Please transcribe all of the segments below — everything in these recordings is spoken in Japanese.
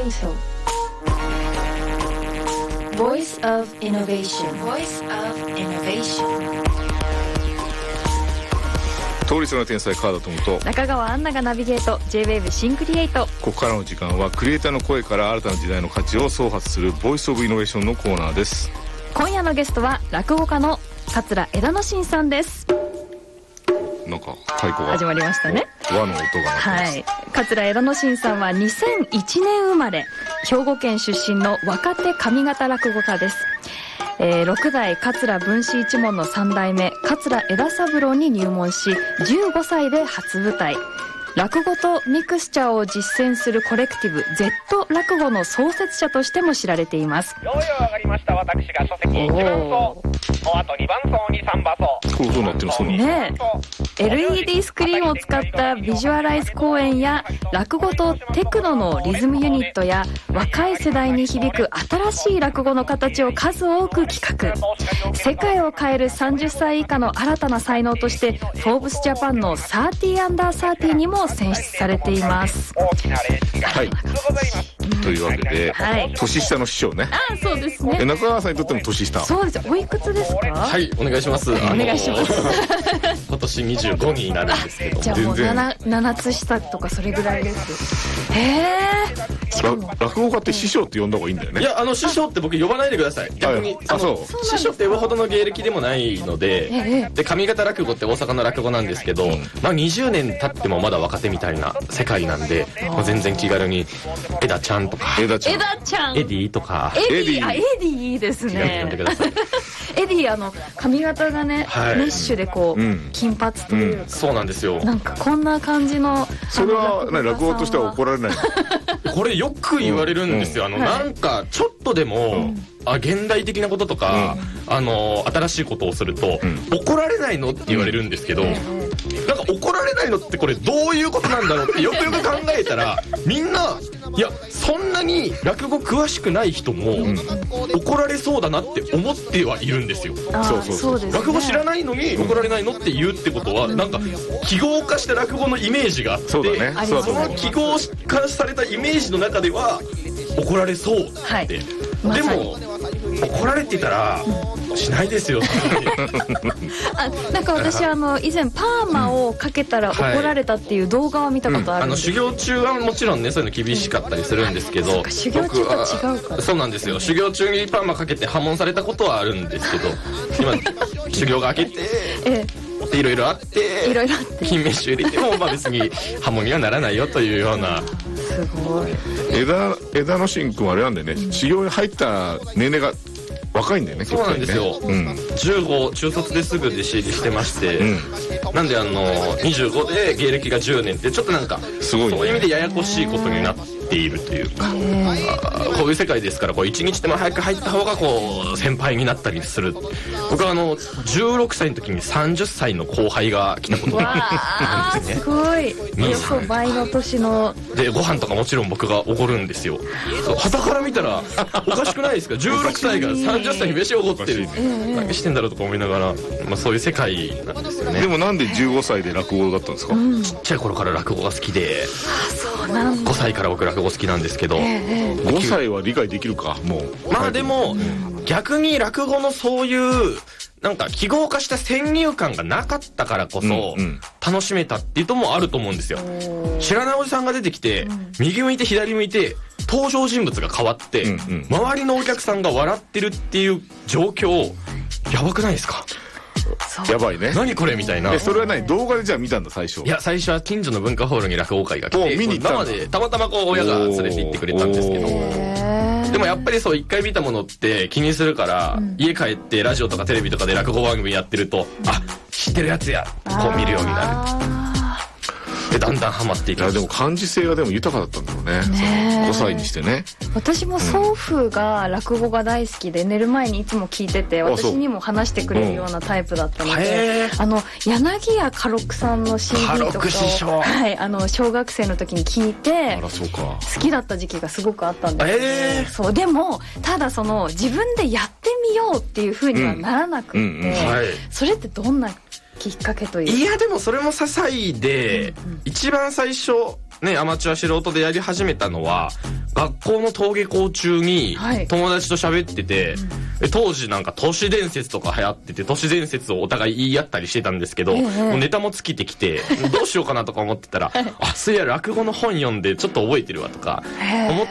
送 Voice of Innovation Voice of Innovation 通りすがりの天才川田智と中川アンナがナビゲート J-WAVE シンクリエイト。 ここからの時間はクリエイターの声から新たな時代の価値を創発するボイスオブイノベーションのコーナーです。 今夜のゲストは落語家の桂枝野真さんです。 なんか太鼓が始まりましたね。 和の音が鳴ってます、 はい、桂枝野真さんは2001年生まれ、兵庫県出身の若手上方落語家です。6代桂文枝一門の3代目桂枝三郎に入門し、15歳で初舞台、落語とミクスチャーを実践するコレクティブ Z 落語の創設者としても知られています。 ようよう上がりました。私が書籍1番層、おあと2番層に3番層。 こういうことになってる。そうねえ、LED スクリーンを使ったビジュアライズ公演や落語とテクノのリズムユニットや若い世代に響く新しい落語の形を数多く企画。世界を変える30歳以下の新たな才能としてフォーブスジャパンの30アンダー30にも選出されています。 はい、というわけで、 はい、 年下の師匠ね。 あ、そうですね。 中川さんにとっても年下。 そうです。おいくつですか？ はい、お願いします。 お願いします。 今年25になるんですけど。 じゃあもう 7つ下とかそれぐらいです。 落語家って師匠って呼んだ方がいいんだよね。 いや、師匠って僕呼ばないでください。逆に、 そう師匠って呼ぶほどの芸歴でもないので、で上方落語って大阪の落語なんですけど、まあ20年経ってもまだ若手みたいな世界なんで、もう全然気軽に枝ちゃんとか枝ちゃんエディとかエディいいですね。 呼んでください。 エディ髪型がね、 はい、 メッシュでこう、金髪というか、 そうなんですよ。 なんかこんな感じの。 それは落語としては怒られない？ これよく言われるんですよ。なんかちょっとでも、現代的なこととか、新しいことをすると、怒られないのって言われるんですけど、なんか怒られないのってこれどういうことなんだろうってよくよく考えたら、みんな、いやそんなに落語詳しくない人も、怒られそうだなって思ってはいるんですよ。 そうですね。 落語知らないのに怒られないのって言うってことは、なんか記号化した落語のイメージがあって、その記号化されたイメージの中では怒られそうって、はい、でも怒られてたらしないですよ。 なんか私以前パーマをかけたら怒られたっていう動画を見たことあるんです。 修行中はもちろんね、そういうの厳しかったりするんですけど、 修行中と違うから。 そうなんですよ。修行中にパーマかけて破門されたことはあるんですけど、今修行が明けて、でいろいろあって金メッシュ入れても、まあ別に破門にはならないよというような。 すごい。 枝野真君はあれなんでね、修行に入った年齢が若いんだよね。 そうなんですよ。15中卒ですぐ弟子入りしてまして、なんで25で芸歴が10年ってちょっとなんかすごい、そういう意味でややこしいことになっているというか、こういう世界ですから1日でも早く入った方がこう先輩になったりする。僕は16歳の時に30歳の後輩が来たことがあるんですね。 すごい。およそ倍の年ので、ご飯とかもちろん僕がおごるんですよ。傍から見たらおかしくないですか？ 16 歳が30歳に飯をおごってる、何してんだろうとか思いながら、まあそういう世界なんですよね。 でもなんで15歳で落語だったんですか？ ちっちゃい頃から落語が好きで、 そうなんだ。 5歳から僕落語好きなんですけど、 5歳は理解できるか。もうまあでも、逆に落語のそういうなんか記号化した先入観がなかったからこそ楽しめたっていうともあると思うんですよ。知らないおじさんが出てきて、右向いて左向いて登場人物が変わって、周りのお客さんが笑ってるっていう状況、やばくないですか？ やばいね。 何これみたいな。 それは何、動画でじゃあ見たんだ最初？ いや、最初は近所の文化ホールに落語会が来て、 見に行った生でたまたまこう親が連れて行ってくれたんですけど、でもやっぱりそう一回見たものって気にするから、家帰ってラジオとかテレビとかで落語番組やってると、あ、知ってるやつや、こう見るようになる。でだんだんハマっていきます。 でも感受性がでも豊かだったんだろうね。5歳にしてね。 私も祖父が落語が大好きで、寝る前にいつも聞いてて、私にも話してくれるようなタイプだったので、柳家家禄さんの CD とかを、はい、小学生の時に聞いて、好きだった時期がすごくあったんです。そうでもただ自分でやってみようっていう風にはならなくて、それってどんなきっかけというか。 いやでもそれも些細で、一番最初ね、アマチュア素人でやり始めたのは学校の登下校中に友達と喋ってて、当時なんか都市伝説とか流行ってて、都市伝説をお互い言い合ったりしてたんですけど、もうネタも尽きてきて、どうしようかなとか思ってたら、あ、そういや落語の本読んでちょっと覚えてるわとか思って、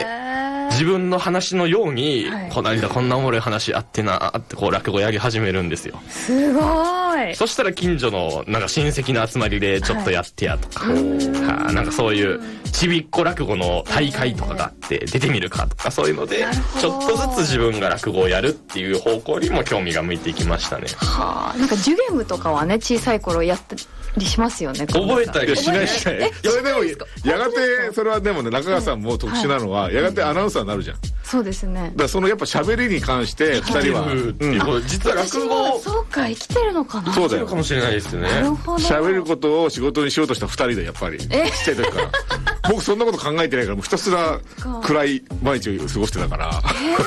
自分の話のように、この間こんなおもろい話あってなーってこう落語やり始めるんですよ。 すごい。 そしたら近所のなんか親戚の集まりでちょっとやってやとか、なんかそういうちびっこ落語の大会とかがあって出てみるかとか、そういうのでちょっとずつ自分が落語をやるっていう方向にも興味が向いていきましたね。 はあ、なんかジュゲムとかはね、小さい頃やったりしますよね。 覚えたりしないしない。それでもやがてそれはでもね、中川さんも特殊なのはやがてアナウンサーになるじゃん。 そうですね。 だからそのやっぱ喋りに関して2人は、 実は落語、 そうか、生きてるのかな。 そうだよかもしれないですね。 なるほど。 喋ることを仕事にしようとした2人でやっぱりちっちゃい時から僕そんなこと考えてないから、もうひたすら暗い毎日を過ごしてたから。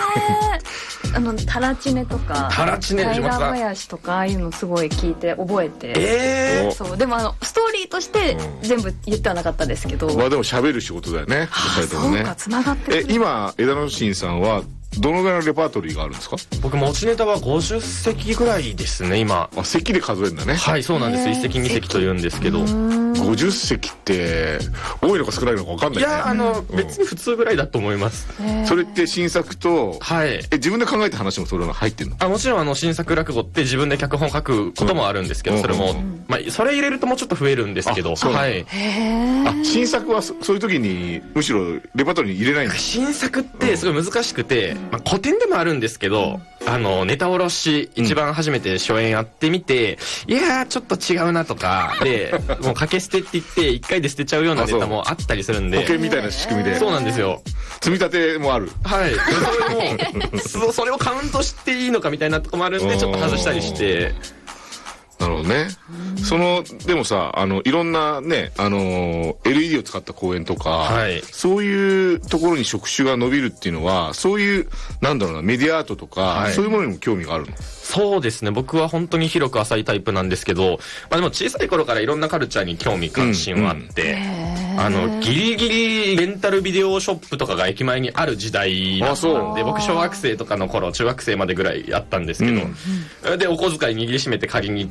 タラチネとかタラチネ、 平林とかああいうのすごい聞いて覚えて、そうでもストーリーとして全部言ってはなかったですけど、 まあでも喋る仕事だよね。 そうか、つながってる。 今枝野真さんはどのぐらいのレパートリーがあるんですか？ 僕持ちネタは50席ぐらいですね今。 席で数えるんだね。 はい、そうなんです。1席2席と言うんですけど、 50席って多いのか少ないのか分かんないね。 いや、別に普通ぐらいだと思います。 それって新作と、 はい、 自分で考えた話もそれが入ってるの？ もちろん新作落語って自分で脚本書くこともあるんですけど、それも、まあそれ入れるともうちょっと増えるんですけど、はい。 新作はそういう時にむしろレパートリーに入れないんですか？ 新作ってすごい難しくて、まあ古典でもあるんですけど、ネタおろし一番初めて初演やってみて、いやーちょっと違うなとかで、もう掛け捨てって言って1回で捨てちゃうようなネタもあったりするんで、 保険みたいな仕組みで。 そうなんですよ。 積み立てもある。 はい。それをカウントしていいのかみたいなとこもあるんで、ちょっと外したりして。 なるほどね。でもさ、いろんなね、LED を使った公演とか、はい、そういうところに職種が伸びるっていうのは、そういう、なんだろうな、メディアアートとか、はい、そういうものにも興味があるの？ そうですね。僕は本当に広く浅いタイプなんですけど、まあでも小さい頃からいろんなカルチャーに興味関心はあって、ギリギリレンタルビデオショップとかが駅前にある時代だったんで、僕小学生とかの頃、中学生までぐらいあったんですけど、で、お小遣い握りしめて借りに行って、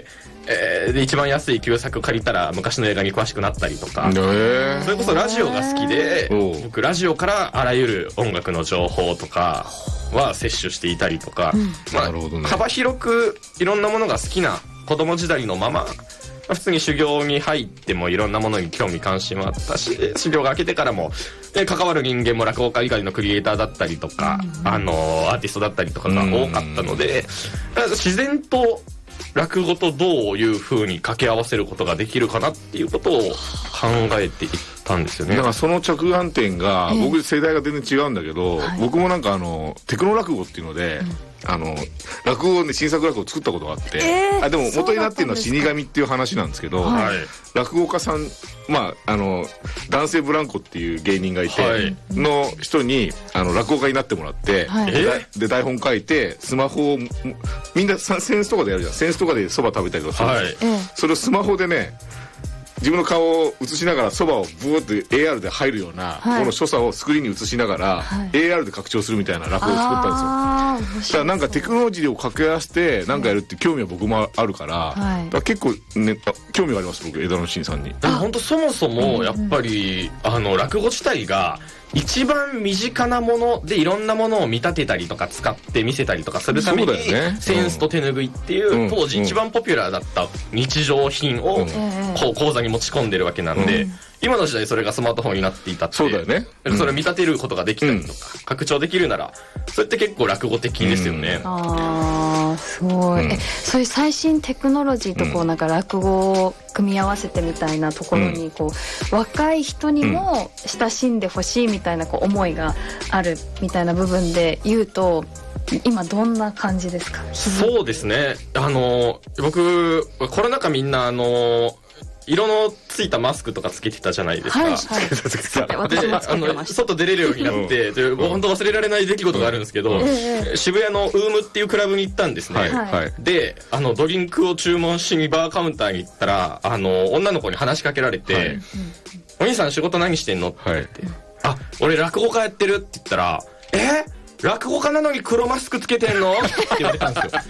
で一番安い旧作借りたら昔の映画に詳しくなったりとか、それこそラジオが好きで、僕ラジオからあらゆる音楽の情報とかは摂取していたりとか、まあ幅広くいろんなものが好きな子供時代のまま、普通に修行に入ってもいろんなものに興味関心はあったし、修行が明けてからも関わる人間も落語家以外のクリエイターだったりとか、アーティストだったりとかが多かったので、自然と落語とどういう風に掛け合わせることができるかなっていうことを考えていったんですよね。 だからその着眼点が、僕世代が全然違うんだけど、僕もなんかテクノ落語っていうので、落語で新作落語を作ったことがあって、でも元になってるのは死神っていう話なんですけど、落語家さん、まあ男性ブランコっていう芸人がいて、の人に落語家になってもらって、で台本書いてスマホをみんなセンスとかでやるじゃん。センスとかでそば食べたりとかするんですよ。それをスマホでね、自分の顔を映しながらそばをブーって AR で入るような、この所作をスクリーンに映しながら、AR で拡張するみたいな落語を作ったんですよ。だからなんかテクノロジーを掛け合わせてなんかやるって興味は僕もあるから、だから結構ね、興味があります僕、枝野真さんに。 本当そもそもやっぱり落語自体が一番身近なものでいろんなものを見立てたりとか使って見せたりとかするために、センスと手拭いっていう当時一番ポピュラーだった日常品を講座に持ち込んでるわけなんで、今の時代それがスマートフォンになっていたって、 そうだよね、 それを見立てることができたりとか、拡張できるならそれって結構落語的ですよね。 すごい、そういう最新テクノロジーとこうなんか落語を組み合わせてみたいなところにこう、若い人にも親しんでほしいみたいなこう思いがあるみたいな部分で言うと、今どんな感じですか？ そうですね、僕コロナ禍みんな色のついたマスクとかつけてたじゃないですか。で、外出れるようになって、本当忘れられない出来事があるんですけど、渋谷のウームっていうクラブに行ったんですね。で、ドリンクを注文しにバーカウンターに行ったら、女の子に話しかけられて、お兄さん仕事何してんのって言って、 あ、俺落語家やってるって言ったら、落語家なのに黒マスクつけてんのって言われたんですよ。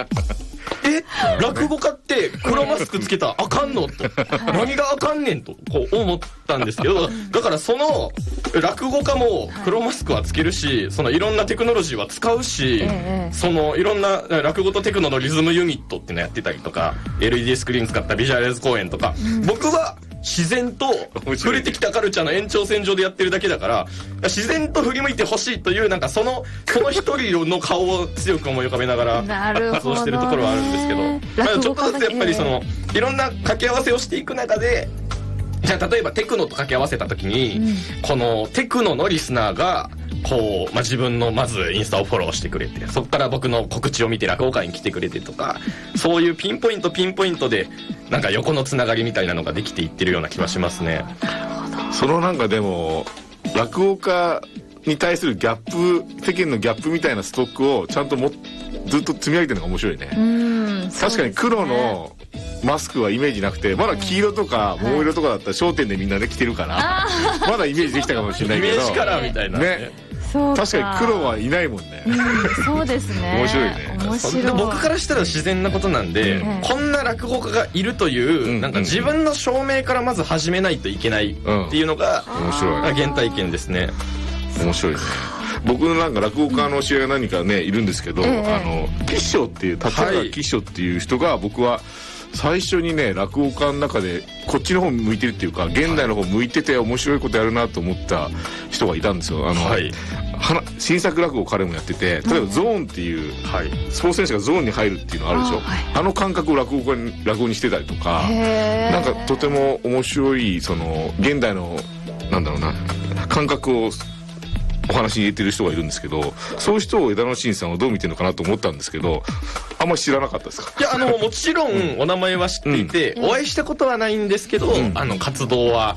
落語家って黒マスクつけたらあかんのと、何があかんねんとこう思ったんですけど、だからその落語家も黒マスクはつけるし、そのいろんなテクノロジーは使うし、そのいろんな落語とテクノのリズムユニットっていうのやってたりとか、 LED スクリーン使ったビジュアライズ公演とか、僕は自然と触れてきたカルチャーの延長線上でやってるだけだから、自然と振り向いてほしいという、なんかその一人の顔を強く思い浮かべながら活動してるところはあるんですけど、ちょっとずつやっぱりそのいろんな掛け合わせをしていく中で、じゃあ例えばテクノと掛け合わせた時に、このテクノのリスナーがこう、自分のまずインスタをフォローしてくれて、そこから僕の告知を見て落語会に来てくれてとか、そういうピンポイントでなんか横のつながりみたいなのができていってるような気はしますね。 そのなんかでも落語家に対するギャップ、世間のギャップみたいなストックをちゃんとずっと積み上げてるのが面白いね。確かに黒のマスクはイメージなくて、まだ黄色とか桃色とかだったら商店でみんなで着てるからまだイメージできたかもしれないけど、 イメージカラーみたいなね。 確かに黒はいないもんね。 そうですね。 面白いね。 面白い。 僕からしたら自然なことなんで、こんな落語家がいるという、なんか自分の証明からまず始めないといけないっていうのが面白い原体験ですね。 面白いね。僕のなんか落語家の知り合いが何かねいるんですけど、吉祥っていう立川吉祥っていう人が、僕は最初にね落語家の中でこっちの方向いてるっていうか、現代の方向いてて面白いことやるなと思った人がいたんですよ。新作落語彼もやってて、例えばゾーンっていうスポーツ選手がゾーンに入るっていうのあるでしょ。あの感覚を落語にしてたりとか、なんかとても面白い、その現代のなんだろうな感覚をお話に入れてる人がいるんですけど、そういう人を枝野真さんはどう見てるのかなと思ったんですけど、あんまり知らなかったですか？ いや、もちろんお名前は知っていて、お会いしたことはないんですけど、活動は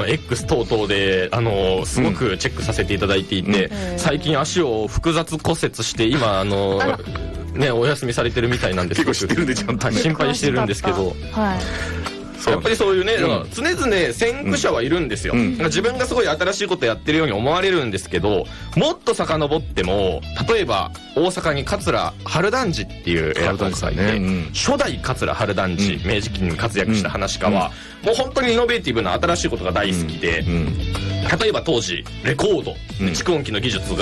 X 等々ですごくチェックさせていただいていて、最近足を複雑骨折して今ね、お休みされてるみたいなんですけど、 結構知ってるんでちゃんと心配してるんですけど、やっぱりそういうね、常々先駆者はいるんですよ。自分がすごい新しいことやってるように思われるんですけど、もっと遡っても、例えば大阪に桂春団治っていう落語家がいて、初代桂春団治、明治期に活躍した噺家は、もう本当にイノベーティブな新しいことが大好きで、例えば当時レコード、蓄音機の技術が